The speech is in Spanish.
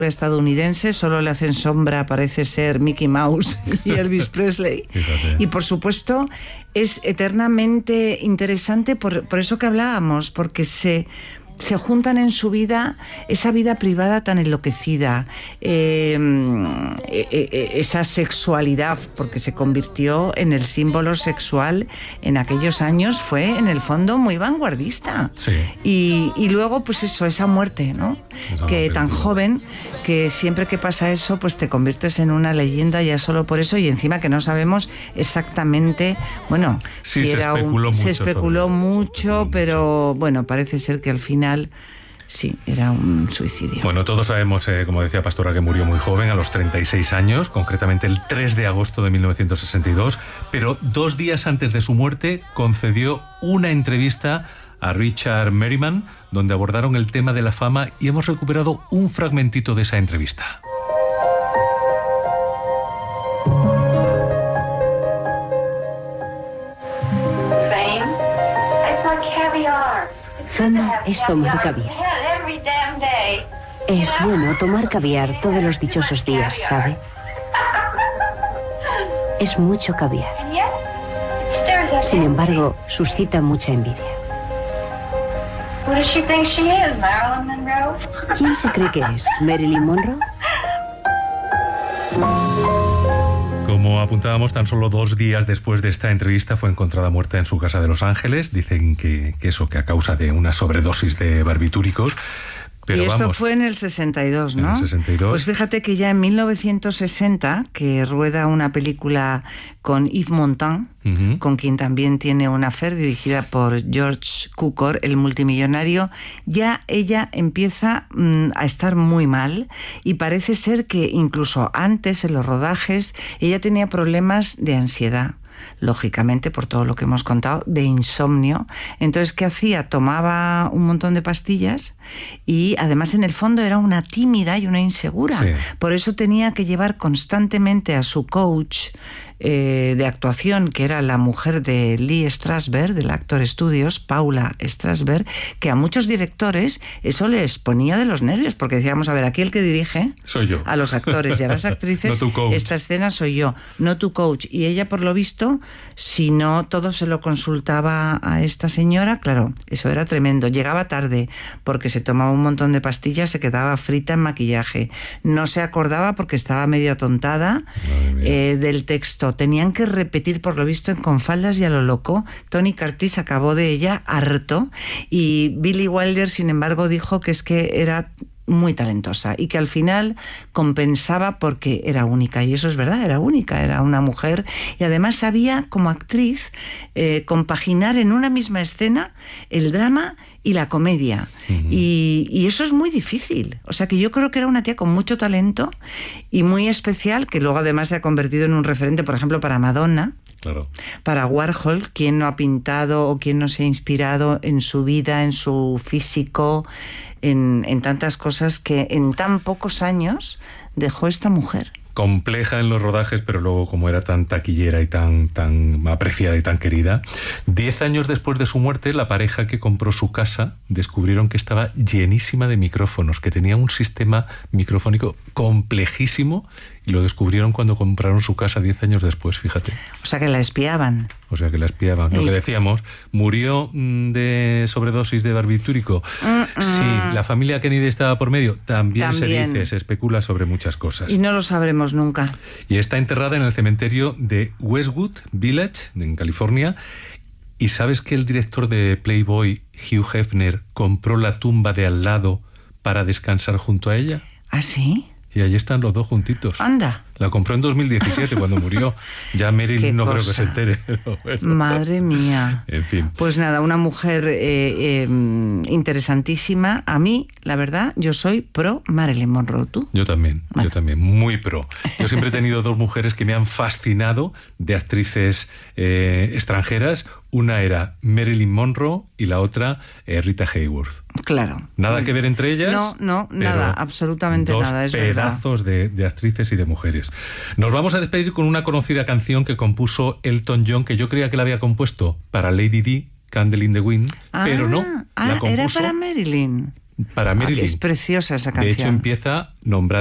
estadounidense, solo le hacen sombra, parece ser Mickey Mouse y Elvis Presley. Fíjate. Y por supuesto es eternamente interesante por eso que hablábamos, porque se juntan en su vida esa vida privada tan enloquecida, esa sexualidad, porque se convirtió en el símbolo sexual en aquellos años, fue en el fondo muy vanguardista. Sí. Y luego pues eso, esa muerte, ¿no? Que tan joven, que siempre que pasa eso pues te conviertes en una leyenda ya solo por eso, y encima que no sabemos exactamente, bueno, sí, si era se especuló mucho, pero bueno, parece ser que al final sí, era un suicidio. Bueno, todos sabemos, como decía Pastora, que murió muy joven, a los 36 años, concretamente el 3 de agosto de 1962, pero 2 días antes de su muerte concedió una entrevista a Richard Merriman, donde abordaron el tema de la fama, y hemos recuperado un fragmentito de esa entrevista. Fama es tomar caviar. Es bueno tomar caviar todos los dichosos días, ¿sabe? Es mucho caviar. Sin embargo, suscita mucha envidia. ¿Quién se cree que es? ¿Marilyn Monroe? Como apuntábamos, tan solo 2 días después de esta entrevista fue encontrada muerta en su casa de Los Ángeles. Dicen que a causa de una sobredosis de barbitúricos. Pero y esto vamos, fue en el 62, ¿no? En el 62. Pues fíjate que ya en 1960, que rueda una película con Yves Montand, con quien también tiene una affair, dirigida por George Cukor, el multimillonario, ya ella empieza a estar muy mal, y parece ser que incluso antes, en los rodajes, ella tenía problemas de ansiedad. Lógicamente, por todo lo que hemos contado, de insomnio. Entonces, ¿qué hacía? Tomaba un montón de pastillas y además en el fondo era una tímida y una insegura. Sí. Por eso tenía que llevar constantemente a su coach de actuación, que era la mujer de Lee Strasberg, del Actor Studios, Paula Strasberg, que a muchos directores eso les ponía de los nervios, porque decíamos, a ver, aquí el que dirige soy yo, a los actores y a las actrices, no tu coach. Esta escena soy yo, no tu coach. Y ella, por lo visto, si no todo se lo consultaba a esta señora, claro, eso era tremendo. Llegaba tarde porque se tomaba un montón de pastillas, se quedaba frita en maquillaje, no se acordaba porque estaba medio atontada del texto. Tenían que repetir, por lo visto, con faldas y a lo loco. Tony Curtis acabó de ella harto, y Billy Wilder, sin embargo, dijo que es que era muy talentosa y que al final compensaba porque era única, y eso es verdad, era única, era una mujer, y además sabía, como actriz, compaginar en una misma escena el drama y la comedia. Y eso es muy difícil. O sea que yo creo que era una tía con mucho talento y muy especial, que luego además se ha convertido en un referente, por ejemplo, para Madonna. Claro. Para Warhol, quien no ha pintado o quien no se ha inspirado en su vida, en su físico, en tantas cosas que en tan pocos años dejó esta mujer. Compleja en los rodajes, pero luego, como era tan taquillera y tan apreciada y tan querida, 10 años después de su muerte, la pareja que compró su casa descubrieron que estaba llenísima de micrófonos, que tenía un sistema microfónico complejísimo, y lo descubrieron cuando compraron su casa 10 años después, fíjate. O sea que la espiaban. Lo que decíamos, murió de sobredosis de barbitúrico. Sí, la familia Kennedy estaba por medio. También se dice, se especula sobre muchas cosas. Y no lo sabremos nunca. Y está enterrada en el cementerio de Westwood Village, en California. ¿Y sabes que el director de Playboy, Hugh Hefner, compró la tumba de al lado para descansar junto a ella? ¿Ah, sí? Y allí están los dos juntitos. Anda. La compró en 2017 cuando murió. Ya Marilyn no creo que se entere. Bueno. Madre mía. En fin. Pues nada, una mujer interesantísima. A mí, la verdad, yo soy pro Marilyn Monroe. ¿Tú? Yo también, muy pro. Yo siempre he tenido 2 mujeres que me han fascinado, de actrices extranjeras. Una era Marilyn Monroe y la otra Rita Hayworth. Claro. Nada que ver entre ellas. No, nada, absolutamente nada. Es pedazos de actrices y de mujeres. Nos vamos a despedir con una conocida canción que compuso Elton John, que yo creía que la había compuesto para Lady Di, Candle in the Wind, pero no. La compuso, era para Marilyn. para Marilyn. Es preciosa esa canción. De hecho, empieza nombrando